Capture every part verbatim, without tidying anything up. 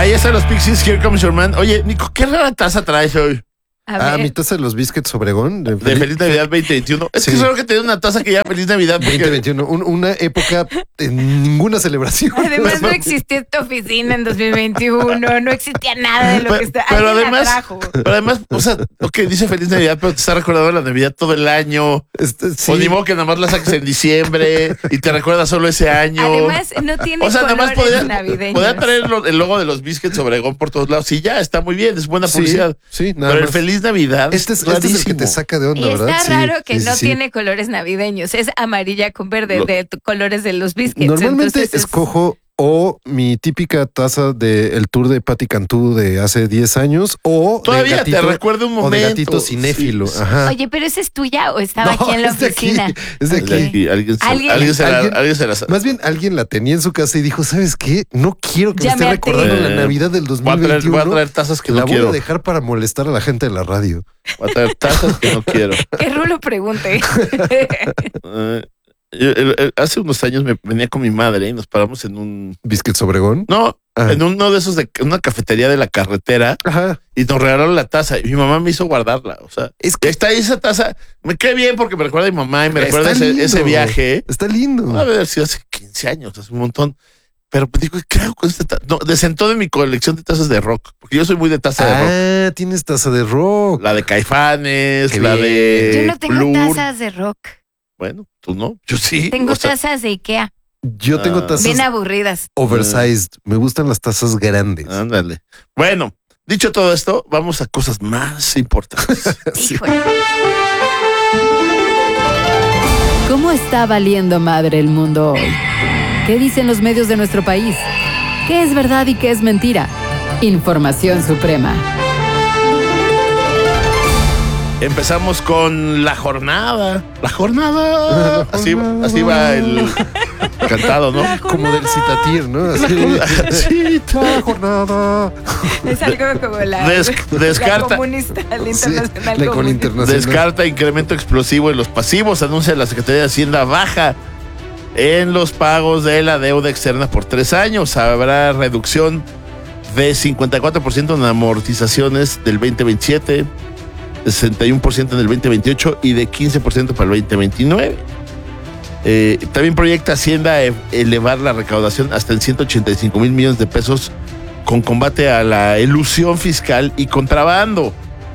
Ahí están los Pixies, Here Comes Your Man. Oye, Nico, ¿qué rara taza traes hoy? A ah, mi taza de los Biscuits Obregón. De, de Feliz Navidad veinte veintiuno. Es sí. que solo que tener una taza que ya Feliz Navidad. Porque... veinte veintiuno, un, una época de ninguna celebración. Además no existía tu oficina en dos mil veintiuno, no existía nada de lo pero, que está. Pero además, pero además, o sea, ok, dice Feliz Navidad, pero te está recordando la Navidad todo el año. Este, sí. O ni modo que nada más la saques en diciembre y te recuerda solo ese año. Además, no tiene o sea, colores nada más podía, navideños. Podía traer el logo de los Biscuits Obregón por todos lados. Y ya, está muy bien, es buena publicidad. Sí, sí, nada pero más. el Feliz Navidad. Este es, este es el que te saca de onda, y ¿verdad? Está raro sí, que sí, no sí. tiene colores navideños. Es amarilla con verde, Lo... de colores de los biscuits. Normalmente Entonces escojo es... o mi típica taza del tour de Patti Cantú de hace diez años o todavía de gatito, te recuerdo un momento. O de gatito cinéfilo. Sí. Ajá. Oye, pero esa es tuya o estaba no, aquí en la es de oficina. Aquí, es de aquí. aquí. Alguien, se, ¿Alguien? ¿Alguien, se la, ¿Alguien? alguien se la Más bien alguien la tenía en su casa y dijo, ¿sabes qué? No quiero que ya me esté me recordando eh, la Navidad del dos mil veintiuno. Voy a traer, voy a traer tazas que la no voy quiero. a dejar para molestar a la gente de la radio. Voy a traer tazas que no quiero. Que Rulo pregunte. uh, Yo, el, el, hace unos años me venía con mi madre y nos paramos en un... ¿Biscuits Obregón? No, Ajá. en uno de esos de una cafetería de la carretera. Ajá. Y nos regalaron la taza y mi mamá me hizo guardarla. O sea, es que está ahí esa taza. Me cae bien porque me recuerda a mi mamá y me está recuerda ese, ese viaje. Está lindo. A ver, si hace quince años, hace un montón. Pero pues digo, ¿qué hago con esta taza? No, desentó de mi colección de tazas de rock. Porque yo soy muy de taza ah, de rock. Ah, tienes taza de rock. La de Caifanes, Qué la bien. de Yo no tengo Blur. tazas de rock. Bueno, tú no, yo sí. Tengo o sea, tazas de Ikea. Yo tengo Ah. tazas Bien aburridas. oversized. Me gustan las tazas grandes. Ándale. Bueno, dicho todo esto, vamos a cosas más importantes. Sí. Híjole. ¿Cómo está valiendo madre el mundo hoy? ¿Qué dicen los medios de nuestro país? ¿Qué es verdad y qué es mentira? Información suprema. Empezamos con la jornada. La jornada. Así, así va el cantado, ¿no? Como del citatir, ¿no? Así. Sí, La jornada. Es algo como la, Des- descarta- la comunista, la Sí, internacional la con comunista. internacional. Descarta incremento explosivo en los pasivos. Anuncia la Secretaría de Hacienda baja en los pagos de la deuda externa por tres años. Habrá reducción de cincuenta y cuatro por ciento en amortizaciones del veinte veintisiete, de sesenta y uno por ciento en el veinte veintiocho y de quince por ciento para el veinte veintinueve. Eh, también proyecta Hacienda e- elevar la recaudación hasta en ciento ochenta y cinco mil millones de pesos con combate a la elusión fiscal y contrabando.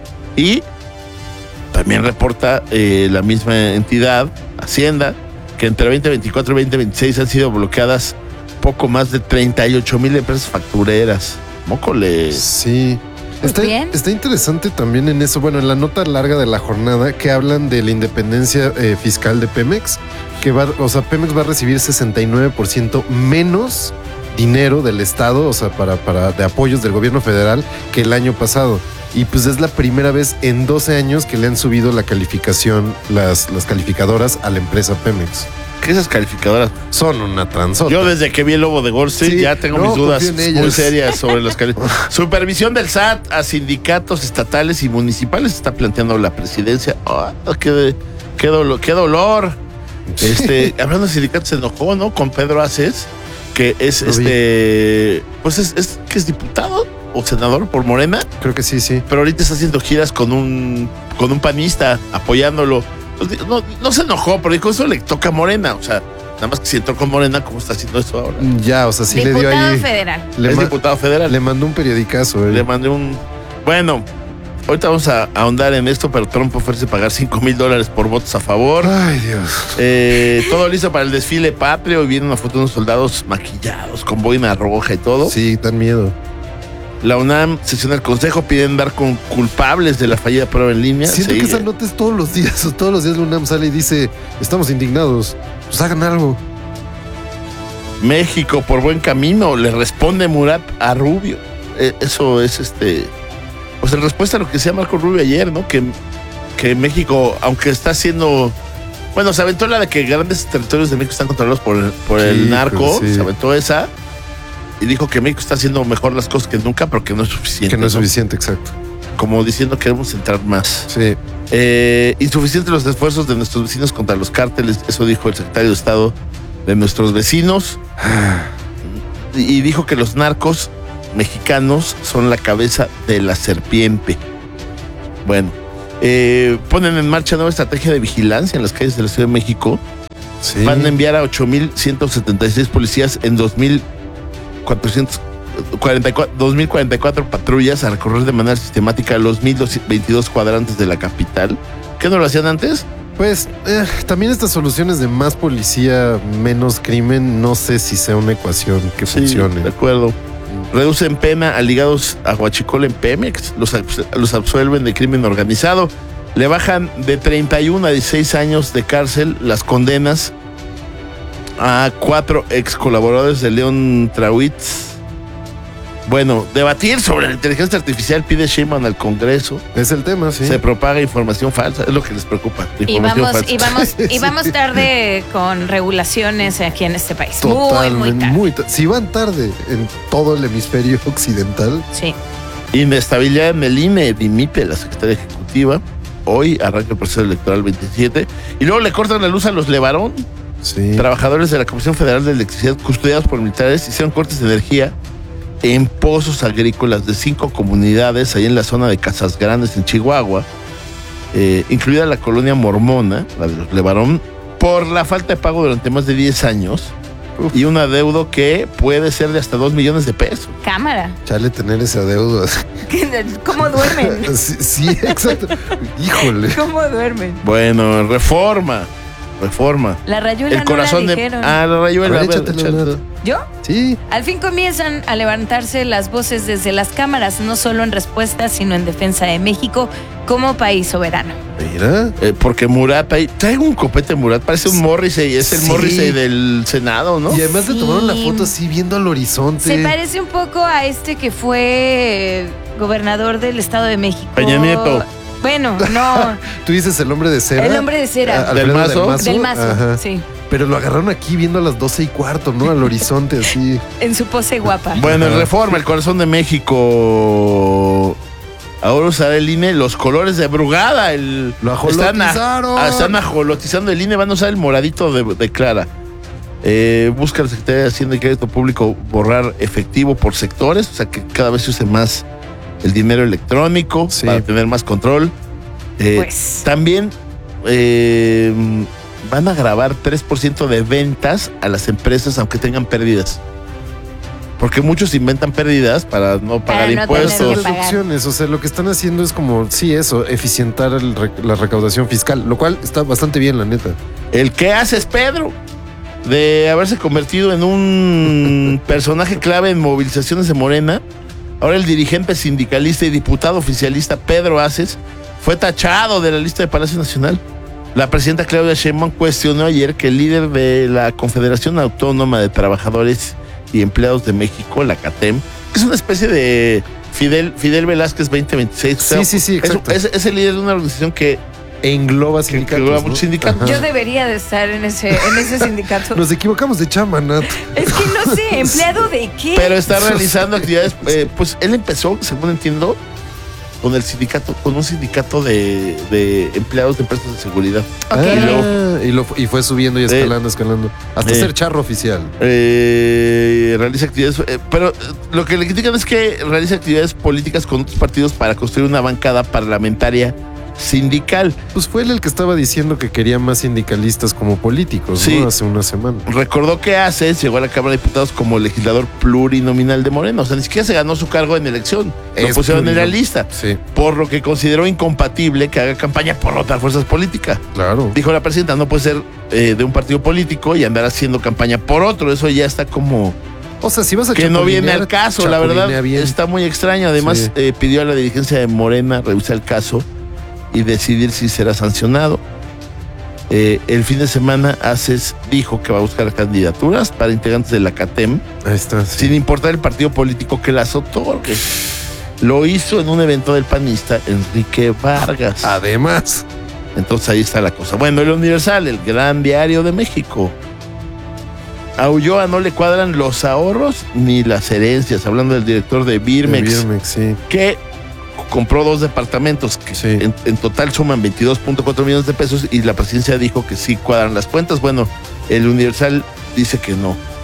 Y también reporta eh, la misma entidad, Hacienda, que entre veinte veinticuatro y veinte veintiséis han sido bloqueadas poco más de treinta y ocho mil empresas factureras. Mócole. Sí. Pues Está, bien. está interesante también en eso, bueno, en la nota larga de la jornada que hablan de la independencia eh, fiscal de Pemex, que va, o sea, Pemex va a recibir sesenta y nueve por ciento menos dinero del Estado, o sea, para, para de apoyos del gobierno federal que el año pasado. Y pues es la primera vez en doce años que le han subido la calificación, las, las calificadoras a la empresa Pemex. ¿Qué esas calificadoras? Son una transota. Yo desde que vi el Lobo de Wall Street Sí, ya tengo no, mis dudas confío en muy ellas. serias sobre las calificadoras. Supervisión del S A T a sindicatos estatales y municipales está planteando la presidencia. Oh, qué, qué, dolor, qué dolor. Este, hablando de sindicatos, se enojó, ¿no? Con Pedro Aces, que es Lo vi. este, pues es, es que es diputado o senador por Morena, Creo que sí, sí. pero ahorita está haciendo giras con un, con un panista apoyándolo. No, no se enojó, pero dijo, eso le toca a Morena. O sea, nada más que si entró con Morena, ¿cómo está haciendo eso ahora? Ya, o sea, sí le dio Diputado ahí. federal. Le, es ma- diputado federal. le mandó un periodicazo. eh. Le mandé un... Bueno, ahorita vamos a ahondar en esto, pero Trump ofrece pagar cinco mil dólares por votos a favor. Ay, Dios. Eh, todo listo para el desfile patrio. Y viene una foto de unos soldados maquillados con boina roja y todo. Sí, dan miedo. La UNAM sesiona el consejo, piden dar con culpables de la fallida prueba en línea. Siento Sí, que esa nota es todos los días. o Todos los días la UNAM sale y dice, estamos indignados. Pues hagan algo. México por buen camino, le responde Murat a Rubio. Eh, eso es este. Pues en respuesta a lo que decía Marco Rubio ayer, ¿no? Que, que México, aunque está haciendo. Bueno, se aventó la de que grandes territorios de México están controlados por el, por el Sí, narco. pues sí. Se aventó esa. Y dijo que México está haciendo mejor las cosas que nunca, pero que no es suficiente. Que no es suficiente, exacto. Como diciendo que queremos entrar más. Sí. Eh, insuficientes los esfuerzos de nuestros vecinos contra los cárteles, eso dijo el secretario de Estado de nuestros vecinos. Y dijo que los narcos mexicanos son la cabeza de la serpiente. Bueno, eh, ponen en marcha nueva estrategia de vigilancia en las calles de la Ciudad de México. Sí. Van a enviar a ocho mil ciento setenta y seis policías en dos mil cuatrocientos cuarenta y cuatro, dos mil cuarenta y cuatro patrullas a recorrer de manera sistemática los mil veintidós cuadrantes de la capital. ¿Qué no lo hacían antes? Pues eh, también estas soluciones de más policía, menos crimen, no sé si sea una ecuación que Sí, funcione. de acuerdo. Reducen pena a ligados a Huachicol en Pemex, los, abs- los absuelven de crimen organizado, le bajan de treinta y uno a dieciséis años de cárcel las condenas a cuatro ex colaboradores de León Trauitz. Bueno, debatir sobre la inteligencia artificial pide Sheinbaum al Congreso. Es el tema, sí. Se propaga información falsa, es lo que les preocupa. Y información vamos, falsa. y vamos, y vamos tarde con regulaciones aquí en este país. Totalmente, Muy, muy tarde. muy ta- si van tarde en todo el hemisferio occidental, Sí. Inestabilidad en el I N E, dimite la secretaria ejecutiva. Hoy arranca el proceso electoral veintisiete. Y luego le cortan la luz a los Levarón. sí. Trabajadores de la Comisión Federal de Electricidad custodiados por militares hicieron cortes de energía en pozos agrícolas de cinco comunidades ahí en la zona de Casas Grandes en Chihuahua, eh, incluida la colonia mormona, la de los Levarón, por la falta de pago durante más de diez años. Uf. Y un adeudo que puede ser de hasta dos millones de pesos. Cámara. Chale tener ese adeudo. ¿Cómo duermen? sí, sí, exacto. Híjole. ¿Cómo duermen? Bueno, reforma, reforma. La rayuela El corazón no la de... dijeron. Ah, la A rayuela. ver, a ver, échatelo, échatelo. Nat. ¿Yo? Sí. Al fin comienzan a levantarse las voces desde las cámaras, no solo en respuesta, sino en defensa de México como país soberano. Mira. Eh, porque Murat ahí trae un copete Murat, parece un Morrissey, es el Sí. Morrissey del Senado, ¿no? Y además le Sí. tomaron la foto así viendo al horizonte. Se parece un poco a este que fue eh, gobernador del Estado de México. Peña Nieto. Bueno, no, Tú dices el hombre de cera. el hombre de cera. A- Alfredo ¿Del Mazo? Del Mazo, Ajá. sí, Pero lo agarraron aquí viendo a las doce y cuarto, ¿no? Al horizonte, así. en su pose guapa. Bueno, el Ajá. reforma, el corazón de México. Ahora usará el I N E los colores de Brugada. El, Lo están, a- ajolotizaron. a- están ajolotizando el I N E, van a usar el moradito de, de Clara. Eh, busca la Secretaría de Hacienda y Crédito Público borrar efectivo por sectores, o sea que cada vez se use más el dinero electrónico Sí. para tener más control. Eh, Pues. También eh, van a grabar tres por ciento de ventas a las empresas aunque tengan pérdidas. Porque muchos inventan pérdidas para no pagar Para no impuestos. tener que pagar. Reducciones, o sea, lo que están haciendo es como, sí, eso, eficientar el rec- la recaudación fiscal, lo cual está bastante bien, la neta. El que haces, Pedro, de haberse convertido en un personaje clave en movilizaciones de Morena, ahora el dirigente sindicalista y diputado oficialista Pedro Aces fue tachado de la lista de Palacio Nacional. La presidenta Claudia Sheinbaum cuestionó ayer que el líder de la Confederación Autónoma de Trabajadores y Empleados de México, la CATEM, que es una especie de Fidel, Fidel Velázquez veinte veintiséis. o sea, Sí, sí, sí, es- exacto. Es, es el líder de una organización que Engloba que sindicatos. engloba ¿no? muchos sindicatos. Ajá. Yo debería de estar en ese, en ese sindicato. Nos equivocamos de chamba, Nat. Es que no sé, ¿empleado de qué? Pero está realizando actividades, eh, pues él empezó, según entiendo, con el sindicato, con un sindicato de, de empleados de empresas de seguridad. Ok. Ah, Y luego- y, lo- y fue subiendo y escalando, escalando. Hasta Eh. ser charro oficial. Eh, realiza actividades, eh, pero eh, lo que le critican es que realiza actividades políticas con otros partidos para construir una bancada parlamentaria sindical. Pues fue él el que estaba diciendo que quería más sindicalistas como políticos, Sí. ¿no? Hace una semana. Recordó que Aces llegó a la Cámara de Diputados como legislador plurinominal de Morena, o sea, ni siquiera se ganó su cargo en elección, lo Es pusieron en la plurino- lista, Sí, por lo que consideró incompatible que haga campaña por otras fuerzas políticas. claro. Dijo la presidenta, no puede ser eh, de un partido político y andar haciendo campaña por otro. Eso ya está como O sea, si vas a que no viene chapulinear, al caso. La verdad chapulinea bien. está muy extraño. Además, Sí. eh, pidió a la dirigencia de Morena revisar el caso y decidir si será sancionado. Eh, el fin de semana, Aces dijo que va a buscar candidaturas para integrantes de la CATEM, Ahí está. sí. sin importar el partido político que las otorgue. Lo hizo en un evento del panista Enrique Vargas. Además, Entonces ahí está la cosa. Bueno, el Universal, el gran diario de México. A Ulloa no le cuadran los ahorros ni las herencias. Hablando del director de Birmex, de Birmex, sí. que compró dos departamentos que Sí. en, en total suman veintidós punto cuatro millones de pesos y la presidencia dijo que sí cuadran las cuentas. Bueno, el Universal dice que no.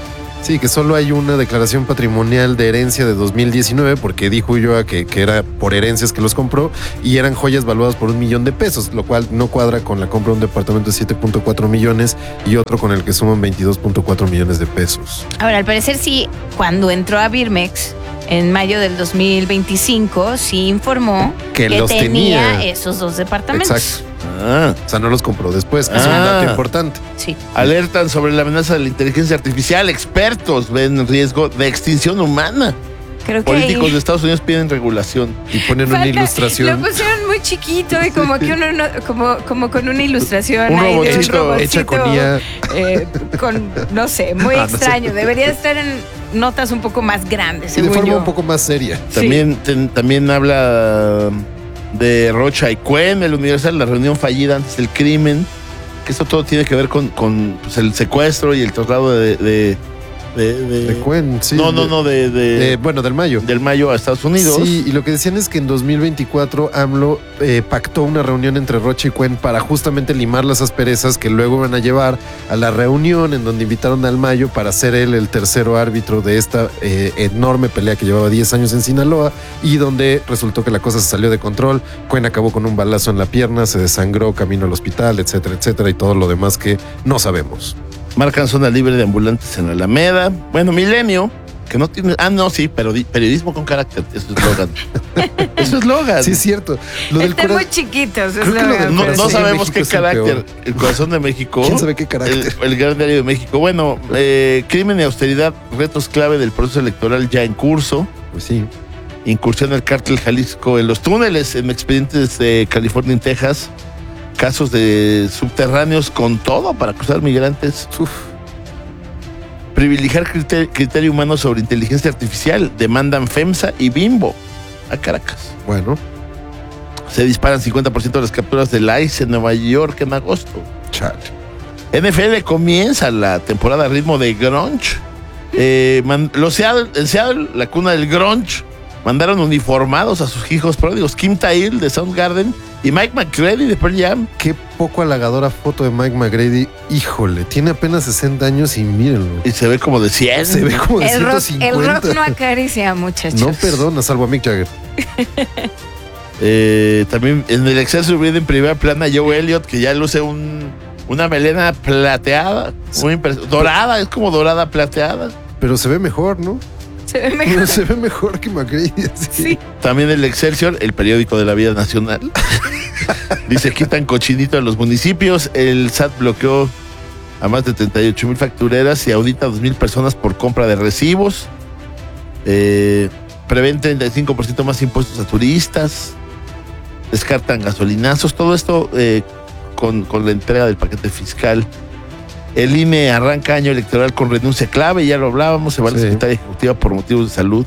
Sí, que solo hay una declaración patrimonial de herencia de dos mil diecinueve, porque dijo Ulloa que, que era por herencias que los compró y eran joyas valuadas por un millón de pesos, lo cual no cuadra con la compra de un departamento de siete punto cuatro millones y otro con el que suman veintidós punto cuatro millones de pesos. Ahora, al parecer sí, cuando entró a Birmex en mayo del dos mil veinticinco, sí informó Que que, los tenía, tenía. esos dos departamentos. Exacto. Ah. O sea, no los compró después, que es un Ah. dato importante. Sí. Alertan sobre la amenaza de la inteligencia artificial. Expertos ven riesgo de extinción humana. Creo que Políticos ahí- de Estados Unidos piden regulación. Y ponen una Falta- ilustración Lo pusieron muy chiquito y como que uno no- como, como con una ilustración Un ahí de robotcito un robotcito hecha con I A. eh, con, no sé, muy Ah, no sé. extraño. Debería estar en notas un poco más grandes, y de según forma yo. un poco más seria. Sí. También, ten- también habla de Rocha y Cuen, el Universal, la reunión fallida antes del crimen. Que esto todo tiene que ver con, con pues, el secuestro y el traslado de. de, de- de- De Cuen, sí. no, no, de- no, de, de- de- bueno, del Mayo. del Mayo a Estados Unidos. Sí, y lo que decían es que en dos mil veinticuatro AMLO eh, pactó una reunión entre Rocha y Cuen para justamente limar las asperezas que luego van a llevar a la reunión en donde invitaron al Mayo para ser él el tercero árbitro de esta eh, enorme pelea que llevaba diez años en Sinaloa y donde resultó que la cosa se salió de control. Cuen acabó con un balazo en la pierna, se desangró camino al hospital, etcétera, etcétera, y todo lo demás que no sabemos. Marcan zona libre de ambulantes en la Alameda. Bueno, Milenio, que no tiene. Ah, no, sí, pero di- periodismo con carácter. Eso es eslogan. Eso es eslogan. Sí, es cierto. Lo del Están cora- muy chiquitos. es Creo que la lo verdad, del No, pero no sí. sabemos México qué es el carácter. peor. El corazón de México. ¿Quién sabe qué carácter? El, el gran diario de México. Bueno, eh, crimen y austeridad, retos clave del proceso electoral ya en curso. Pues sí. Incursión del cártel Jalisco en los túneles, en expedientes de California y Texas. Casos de subterráneos con todo para cruzar migrantes. Uf. Privilegiar criterio, criterio humano sobre inteligencia artificial. Demandan FEMSA y Bimbo a Caracas. Bueno, Se disparan cincuenta por ciento de las capturas del I C E en Nueva York en agosto. chale. N F L comienza la temporada a ritmo de grunge. Eh, man- los Seattle, en Seattle, la cuna del grunge, mandaron uniformados a sus hijos pródigos. Kim Tail de Soundgarden y Mike McCready de Pearl Jam. Qué poco halagadora foto de Mike McGrady. Híjole, tiene apenas sesenta años y mírenlo. Y se ve como de cien. Se ve como de El rock, ciento el cincuenta. rock no acaricia, muchachos. No perdona, salvo a Mick Jagger. Eh, también en el exceso viene en primera plana Joe Elliott, que ya luce un, una melena plateada, muy impres- dorada, es como dorada plateada. Pero se ve mejor, ¿no? Se ve mejor. Se ve mejor que McGrady. así. Sí. También el Excelsior, el periódico de la vida nacional. Dice, quitan cochinito a los municipios. El S A T bloqueó a más de treinta y ocho mil factureras y audita a dos mil personas por compra de recibos. Eh, prevén treinta y cinco por ciento más impuestos a turistas. Descartan gasolinazos. Todo esto eh, con, con la entrega del paquete fiscal. El I N E arranca año electoral con renuncia clave, ya lo hablábamos, se va la Sí. secretaria ejecutiva por motivos de salud.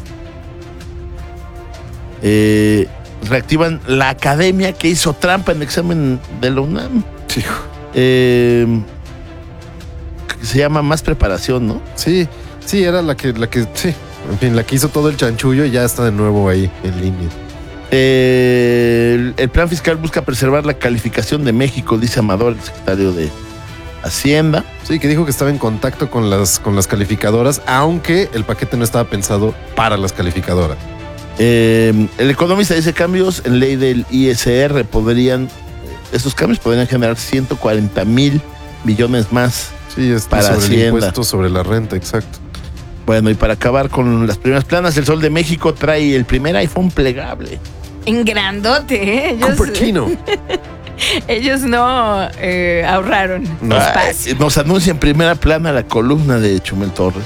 Eh, reactivan la academia que hizo trampa en el examen de la UNAM. Sí, Eh, que se llama Más Preparación, ¿no? sí, sí, era la que, la que, sí. En fin, la que hizo todo el chanchullo y ya está de nuevo ahí en línea. Eh, el, el plan fiscal busca preservar la calificación de México, dice Amador, el secretario de Hacienda. Sí, que dijo que estaba en contacto con las, con las calificadoras, aunque el paquete no estaba pensado para las calificadoras. Eh, el economista dice cambios en ley del I S R podrían, estos cambios podrían generar ciento cuarenta mil millones más. Sí, es Para sobre el Hacienda. impuesto sobre la renta, exacto. Bueno, y para acabar con las primeras planas, el Sol de México trae el primer iPhone plegable. En grandote, ¿eh? Ellos, Cupertino. ellos no eh, ahorraron No. espacio. Ah, nos anuncia en primera plana la columna de Chumel Torres.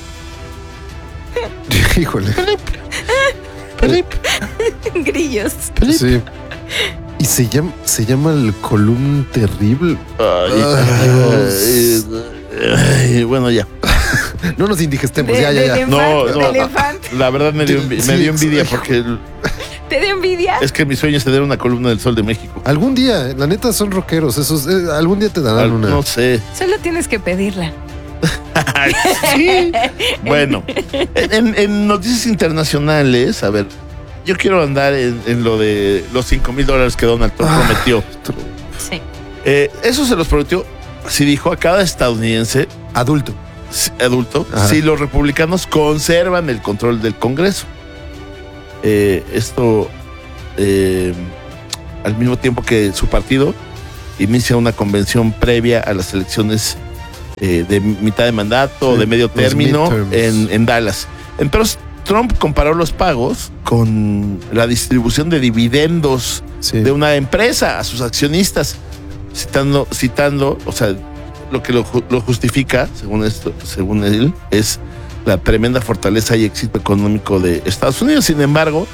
Híjole. Pelip, Grillos. pelip. Sí. Y se llama, se llama el Column Terrible. Ay, Ah. ay, ay, bueno, ya. No nos indigestemos, De- ya, ya, del ya. No, infante, no. del infante. La verdad me dio, envi- Sí, me dio envidia sí. porque el- ¿Te dio envidia? es que mi sueño es tener una columna del Sol de México. Algún día, la neta son rockeros, esos, eh, algún día te darán Al- una. No sé. Solo tienes que pedirla. Ay, sí. Bueno, en, en noticias internacionales, a ver, yo quiero andar en, en lo de los cinco mil dólares que Donald Trump Ah. prometió. Sí. Eh, eso se los prometió, así dijo, a cada estadounidense Adulto. adulto, Ajá. si los republicanos conservan el control del Congreso. Eh, esto eh, al mismo tiempo que su partido inicia una convención previa a las elecciones eh, de mitad de mandato, Sí, de medio los término midterms. en, en Dallas. Entonces, Trump comparó los pagos con la distribución de dividendos Sí. de una empresa a sus accionistas, citando, citando, o sea, lo que lo, ju- lo justifica, según esto, según él, es la tremenda fortaleza y éxito económico de Estados Unidos. Sin embargo,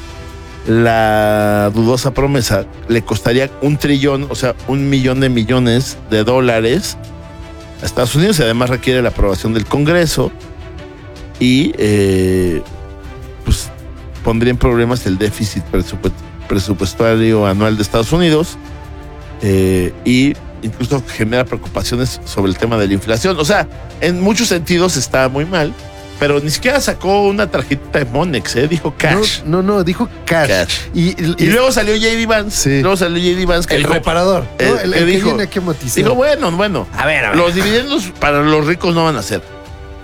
la dudosa promesa le costaría un trillón, o sea, un millón de millones de dólares a Estados Unidos y además requiere la aprobación del Congreso y eh, pues pondría en problemas el déficit presupu- presupuestario anual de Estados Unidos eh, y incluso genera preocupaciones sobre el tema de la inflación. O sea, en muchos sentidos está muy mal, pero ni siquiera sacó una tarjetita de Monex, ¿eh? Dijo cash. No, no, no, dijo cash. Cash. Y, y- Y luego salió J D Vance. Sí. Luego salió J D Vance que el dijo, reparador, ¿no? eh, el, que el que dijo- viene aquí a matizar. dijo, bueno, bueno, a ver, a ver. los dividendos para los ricos no van a ser.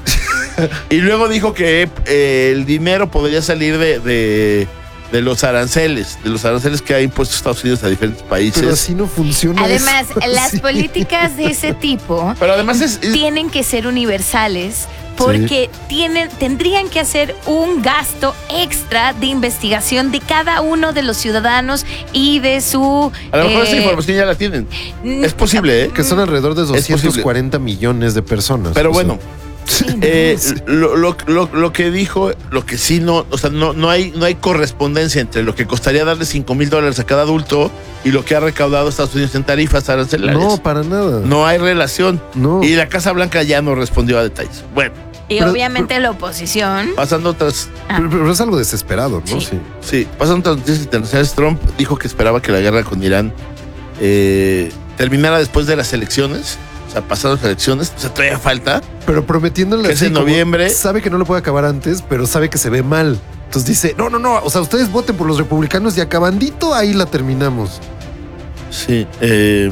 Y luego dijo que eh, el dinero podría salir de, de, de los aranceles, de los aranceles que ha impuesto Estados Unidos a diferentes países. Pero así no funciona. Además, eso. las Sí. políticas de ese tipo Pero además es, es- tienen que ser universales porque tienen, tendrían que hacer un gasto extra de investigación de cada uno de los ciudadanos y de su... a lo mejor esa eh, información ya la tienen. Es posible, ¿eh? Que son alrededor de posible. doscientos cuarenta millones de personas. Pero o sea. bueno, Sí, no. eh, lo, lo, lo, lo que dijo, lo que sí no, o sea, no, no hay, no hay correspondencia entre lo que costaría darle cinco mil dólares a cada adulto y lo que ha recaudado Estados Unidos en tarifas arancelarias. No, para nada. No hay relación. No. Y la Casa Blanca ya no respondió a detalles. Bueno, y pero- obviamente la oposición... pasando a otras, Pero, pero es algo desesperado, ¿no? Sí. Sí. sí, pasando a otras noticias internacionales, Trump dijo que esperaba que la guerra con Irán eh, terminara después de las elecciones. O sea, pasado las elecciones, o sea, todavía falta. Pero prometiéndole Que es así en como, noviembre. sabe que no lo puede acabar antes, pero sabe que se ve mal. Entonces dice, no, no, no, o sea, ustedes voten por los republicanos y acabandito ahí la terminamos. Sí. eh,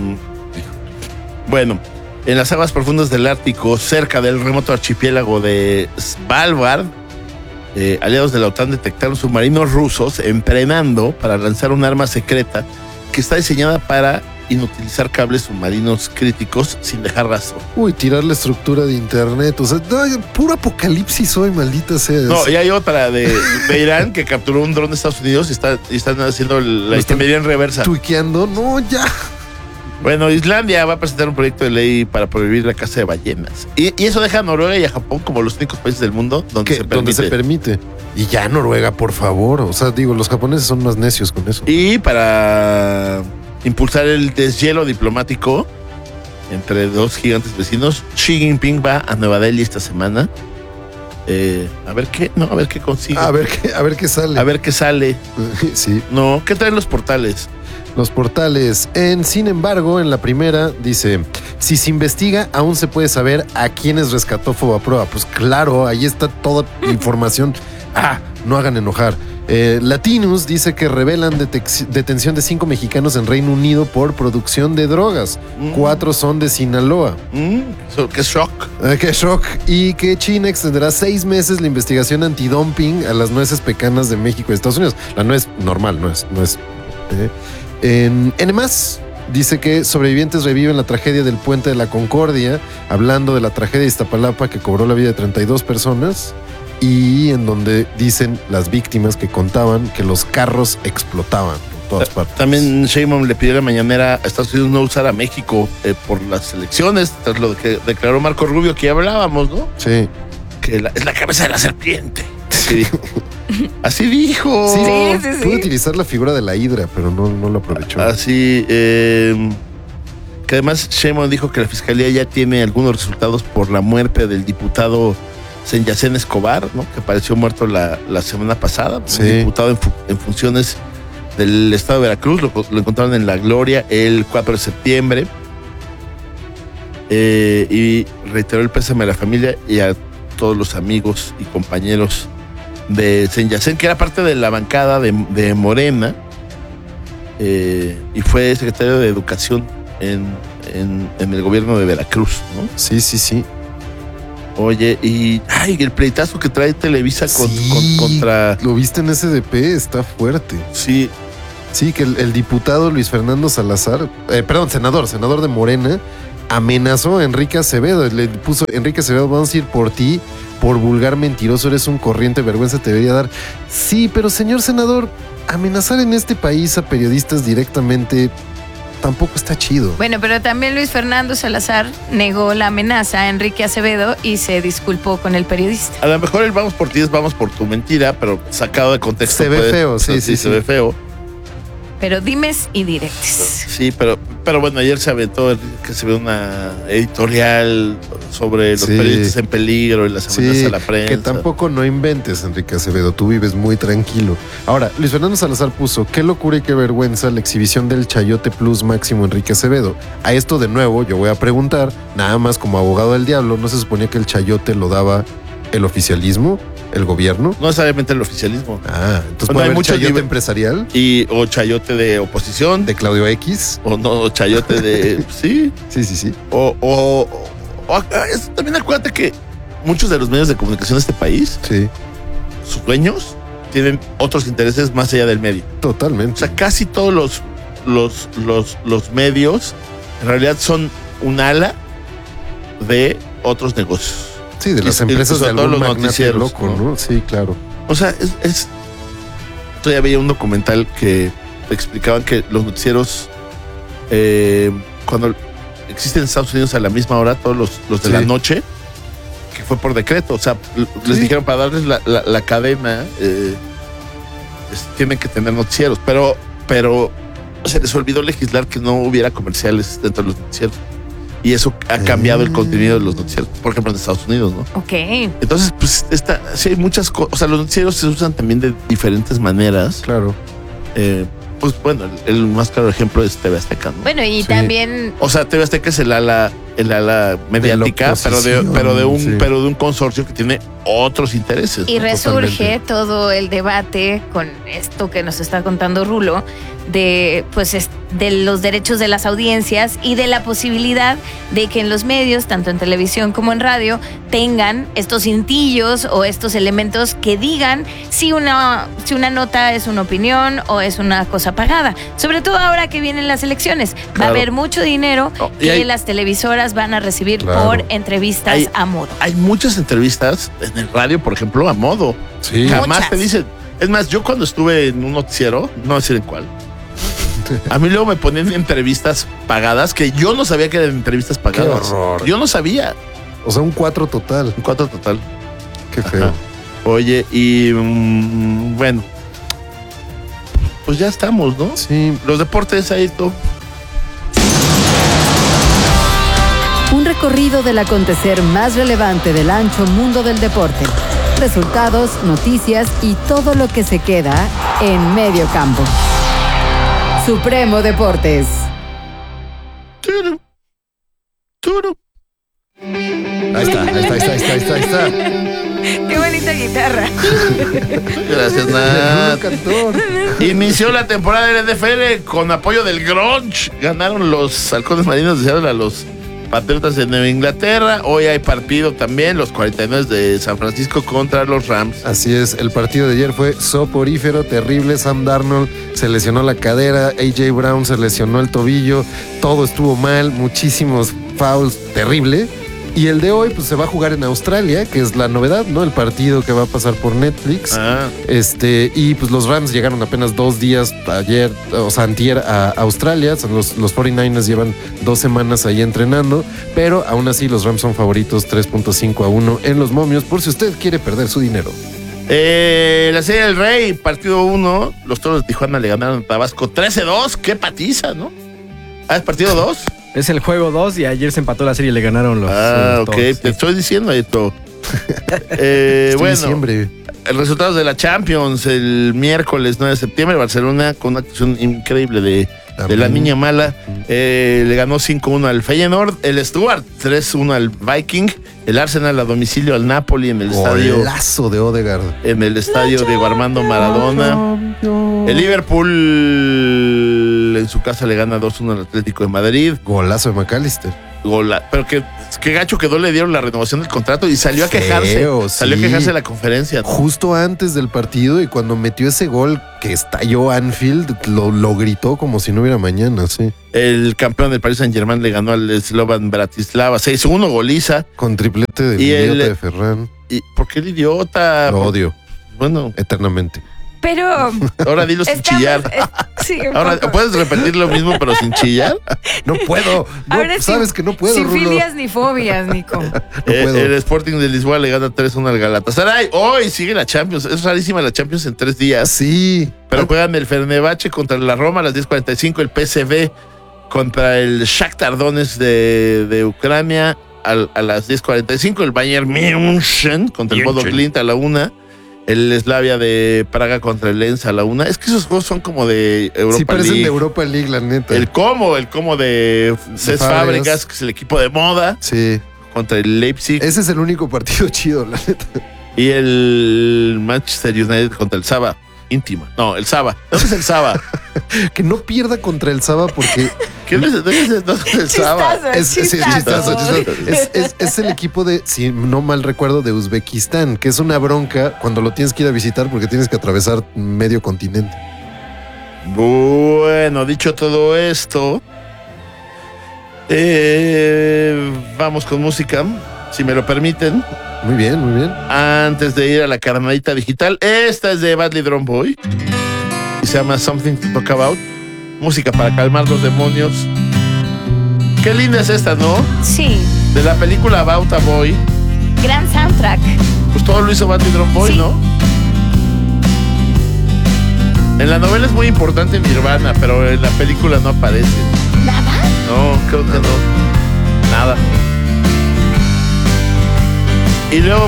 bueno, en las aguas profundas del Ártico, cerca del remoto archipiélago de Svalbard, eh, aliados de la OTAN detectaron submarinos rusos entrenando para lanzar un arma secreta que está diseñada para inutilizar cables submarinos críticos sin dejar rastro. Uy, tirar la estructura de internet, o sea, no, puro apocalipsis hoy, maldita sea. No, y hay otra de, de Irán que capturó un dron de Estados Unidos y, está, y están haciendo la Lo están ingeniería en reversa. Tuiqueando, no, ya. Bueno, Islandia va a presentar un proyecto de ley para prohibir la caza de ballenas. Y, y eso deja a Noruega y a Japón como los únicos países del mundo donde Que- se permite. donde se permite. Y ya Noruega, por favor. O sea, digo, los japoneses son más necios con eso. Y para impulsar el deshielo diplomático entre dos gigantes vecinos, Xi Jinping va a Nueva Delhi esta semana. Eh, a ver qué, no, a ver qué consigue. A ver qué, a ver qué sale. A ver qué sale. Sí. No, ¿qué traen los portales? Los portales. En, sin embargo, en la primera dice, si se investiga, aún se puede saber a quiénes rescató Fobaproa. Pues claro, ahí está toda la información. Ah, no hagan enojar. Eh, Latinus dice que revelan detec- detención de cinco mexicanos en Reino Unido por producción de drogas. Mm. Cuatro son de Sinaloa. Mm, so- qué shock. Ah, qué shock. Y que China extenderá seis meses la investigación antidumping a las nueces pecanas de México y Estados Unidos. La nuez normal, no es. No es eh. En N más, dice que sobrevivientes reviven la tragedia del Puente de la Concordia, hablando de la tragedia de Iztapalapa que cobró la vida de treinta y dos personas. Y en donde dicen las víctimas que contaban que los carros explotaban por todas partes. También Sheinbaum le pidió la mañanera a Estados Unidos no usar a México eh, por las elecciones, tras lo que declaró Marco Rubio que ya hablábamos, ¿no? Sí. Que la- es la cabeza de la serpiente. Así dijo. Así dijo. Sí, Sí, sí, sí. pude utilizar la figura de la hidra, pero no, no lo aprovechó. Así, eh, que además Sheinbaum dijo que la fiscalía ya tiene algunos resultados por la muerte del diputado Senyacén Escobar, ¿no? Que apareció muerto la, la semana pasada. Sí. Un diputado en, fu- en funciones del estado de Veracruz, lo, lo encontraron en La Gloria el cuatro de septiembre. Eh, y reiteró el pésame a la familia y a todos los amigos y compañeros de Senyacén, que era parte de la bancada de, de Morena, eh, y fue secretario de Educación en, en- en el gobierno de Veracruz, ¿no? Sí, sí, sí. Oye, y ay, el pleitazo que trae Televisa con, Sí, con- contra... Lo viste en S D P, está fuerte. Sí, Sí, que el, el diputado Luis Fernando Salazar, eh, perdón, senador, senador de Morena, amenazó a Enrique Acevedo. Le puso, Enrique Acevedo, vamos a ir por ti, por vulgar mentiroso, eres un corriente, vergüenza te debería dar. Sí, pero señor senador, amenazar en este país a periodistas directamente tampoco está chido. Bueno, pero también Luis Fernando Salazar negó la amenaza a Enrique Acevedo y se disculpó con el periodista. a lo mejor el vamos por ti es vamos por tu mentira, pero sacado de contexto. Se ve puede- feo, sí, sí, se sí. ve feo. Pero dimes y directes. Sí, pero, pero bueno, ayer se aventó que se ve una editorial sobre los Sí. periodistas en peligro y las amenazas Sí, a la prensa. que tampoco no inventes, Enrique Acevedo, tú vives muy tranquilo. Ahora, Luis Fernando Salazar puso, qué locura y qué vergüenza la exhibición del Chayote Plus máximo Enrique Acevedo. A esto de nuevo yo voy a preguntar, nada más como abogado del diablo, ¿no se suponía que el Chayote lo daba el oficialismo, el gobierno? No necesariamente el oficialismo. Ah, entonces Bueno, puede hay haber muchos Chayote nive- empresarial Y, o chayote de oposición, de Claudio X. o no, o chayote de. sí. Sí, sí, sí. O, o, o- o- es- también acuérdate que muchos de los medios de comunicación de este país, Sí, sus dueños, tienen otros intereses más allá del medio. O totalmente. sea, casi todos los, los, los, los medios en realidad son un ala de otros negocios. Sí, de las y- empresas y sobre de todo algún los magnate noticieros, loco, ¿no? ¿no? Sí, claro. O sea, es, es. Todavía veía un documental que explicaban que los noticieros, eh, cuando existen en Estados Unidos a la misma hora, todos los, los de Sí. la noche, que fue por decreto. O sea, l- les Sí. dijeron para darles la, la- la cadena, eh, es- tienen que tener noticieros. Pero, pero se les olvidó legislar que no hubiera comerciales dentro de los noticieros. Y eso ha cambiado el Ah. contenido de los noticieros, por ejemplo, en Estados Unidos, ¿no? Ok. Entonces, pues, esta, sí hay muchas cosas. O sea, los noticieros se usan también de diferentes maneras. Claro. Eh, pues, bueno, el, el más claro ejemplo es T V Azteca, ¿no? Bueno, y Sí. también O sea, T V Azteca es el ala, el ala mediática, pero de, oposición, pero de un, sí. pero de un consorcio que tiene otros intereses. Y ¿no? resurge Totalmente. todo el debate con esto que nos está contando Rulo, de pues es- de los derechos de las audiencias y de la posibilidad de que en los medios, tanto en televisión como en radio, tengan estos cintillos o estos elementos que digan si una, si una nota es una opinión o es una cosa pagada. Sobre todo ahora que vienen las elecciones. Va a Claro. haber mucho dinero Oh, y que hay- las televisoras van a recibir Claro. por entrevistas Hay- a modo. Hay muchas entrevistas en el radio, por ejemplo, a modo. Sí. Jamás Muchas. te dicen. Es más, yo cuando estuve en un noticiero, no voy a decir en cuál, a mí luego me ponían entrevistas pagadas que yo no sabía que eran entrevistas pagadas. horror. Yo no sabía. O sea, un cuatro total. Un cuatro total. Qué feo. Ajá. Oye, y mm, bueno, pues ya estamos, ¿no? Sí. Los deportes ahí todo. Un recorrido del acontecer más relevante del ancho mundo del deporte. Resultados, noticias y todo lo que se queda en medio campo. Supremo Deportes. Turu, turu. Ahí está, ahí está, ahí está, ahí está, ahí está, ahí está. Qué bonita guitarra. Gracias, El Nat. cantor. Inició la temporada del N F L con apoyo del Grunge. Ganaron los halcones marinos de Seattle a los Patriotas de Nueva Inglaterra. Hoy hay partido también, los cuarenta y nueve de San Francisco contra los Rams. Así es, el partido de ayer fue soporífero, terrible. Sam Darnold se lesionó la cadera, A J Brown se lesionó el tobillo, todo estuvo mal, muchísimos fouls, terrible. Y el de hoy, pues se va a jugar en Australia, que es la novedad, ¿no? El partido que va a pasar por Netflix. Ah, Este, y pues los Rams llegaron apenas dos días ayer, o sea, antier a Australia. Los, los cuarenta y nueve ers llevan dos semanas ahí entrenando, pero aún así los Rams son favoritos tres punto cinco a uno en los momios, por si usted quiere perder su dinero. eh, la Serie del Rey, partido uno. Los Toros de Tijuana le ganaron a Tabasco trece dos. Qué patiza, ¿no? Ah, es partido dos. Es el juego dos y ayer se empató la serie y le ganaron los. Ah, los ok. Toros, Te sí. estoy diciendo esto. eh, Este bueno. diciembre. El resultado de la Champions el miércoles nueve de septiembre, Barcelona con una actuación increíble de, de la niña mala, eh, le ganó cinco uno al Feyenoord, el Stuttgart tres uno al Viking, el Arsenal a domicilio al Napoli en el estadio Golazo de Odegaard. en el estadio Diego Armando Maradona. El Liverpool en su casa le gana dos uno al Atlético de Madrid. Golazo de McAllister. gola, pero que qué gacho quedó, le dieron la renovación del contrato y salió a quejarse. Feo, Salió sí. a quejarse de la conferencia. Justo antes del partido y cuando metió ese gol que estalló Anfield, lo, lo gritó como si no hubiera mañana, sí. El campeón del Paris Saint-Germain le ganó al Slovan Bratislava seis uno, goliza. Con triplete del Y idiota el- de Ferran. ¿Y por qué el idiota? Lo odio Bueno, eternamente. Pero ahora dilo sin estamos- chillar. es- sí, un Ahora, poco. ¿puedes repetir lo mismo pero sin chillar? No puedo. No, Ahora sabes sin- que no puedo, Sin Rulo. filias ni fobias, Nico. No Eh, puedo. el Sporting de Lisboa le gana tres uno al Galatasaray. Hoy sigue la Champions. Es rarísima la Champions en tres días. Sí. Pero juegan el Fenerbahce contra la Roma a las diez cuarenta y cinco, el P S V contra el Shakhtar Donetsk de, de Ucrania al- a las diez cuarenta y cinco, el Bayern München contra el Bodo Glimt a la una, el Slavia de Praga contra el Lens a la una. Es que esos juegos son como de Europa Sí, parecen League. de Europa League, la neta. El como, el como de Cesc Fábregas. Fábregas, que es el equipo de moda, Sí. contra el Leipzig. Ese es el único partido chido, la neta. Y el Manchester United contra el Saba. Íntima. No, el Saba. ¿Dónde es el Saba? Que no pierda contra el Saba porque ¿Qué es, dónde es, dónde es el Saba? Chistazo, es, sí, es chistazo. chistoso, chistoso. Es, es- es el equipo de, si no mal recuerdo, de Uzbekistán, que es una bronca cuando lo tienes que ir a visitar porque tienes que atravesar medio continente. Bueno, dicho todo esto, eh, vamos con música, si me lo permiten. Muy bien, muy bien. Antes de ir a la carnadita digital, esta es de Badly Drum Boy y se llama Something to Talk About. Música para calmar los demonios. Qué linda es esta, ¿no? Sí, De la película About a Boy. gran soundtrack. Pues todo lo hizo Badly Drum Boy, Sí. ¿no? En la novela es muy importante Nirvana, pero en la película no aparece. ¿Nada? No, creo que no. Nada. Y luego